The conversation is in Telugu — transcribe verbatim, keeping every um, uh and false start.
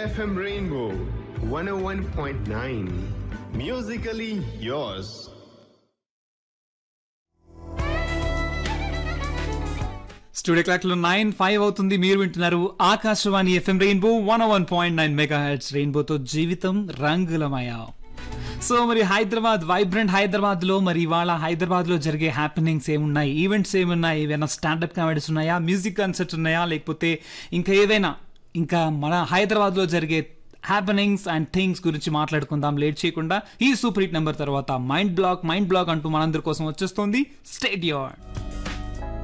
F M Rainbow one oh one point nine. Musically yours. Studio clock లో నైన్ ఫైవ్ అవుతుంది. మీరు వింటున్నారు Akashvani FM rainbow one one point nine mega hertz. రెయిన్బోతో జీవితం రంగులమయ. సో మరి హైదరాబాద్, వైబ్రెంట్ హైదరాబాద్ లో మరి ఇవాళ హైదరాబాద్ లో జరిగే హ్యాపెనింగ్స్ ఏమున్నాయి, ఈవెంట్స్ ఏమున్నాయి, ఏమైనా స్టాండప్ కామెడీస్ ఉన్నాయా, మ్యూజిక్ కన్సర్ట్ ఉన్నాయా, లేకపోతే ఇంకా ఏదైనా ఇంకా మన హైదరాబాద్ లో జరిగే హ్యాపెనింగ్స్ అండ్ థింగ్స్ గురించి మాట్లాడుకుందాం లేట్ చేయకుండా. ఈ సూపర్ హిట్ నెంబర్ తర్వాత మైండ్ బ్లాక్ మైండ్ బ్లాక్ అంటూ మనందరి కోసం వచ్చేస్తుంది. స్టేట్ యూన్.